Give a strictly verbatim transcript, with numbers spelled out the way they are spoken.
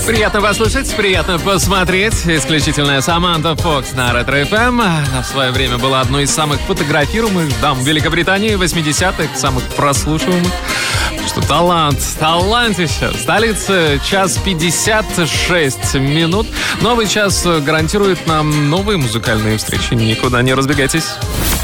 Приятно вас слушать, приятно посмотреть. Исключительная Саманта Фокс на Ретро эф эм. Она в свое время была одной из самых фотографируемых дам Великобритании восьмидесятых, самых прослушиваемых. Что талант, талантище. Столица, час пятьдесят шесть минут. Новый час гарантирует нам новые музыкальные встречи. Никуда не разбегайтесь.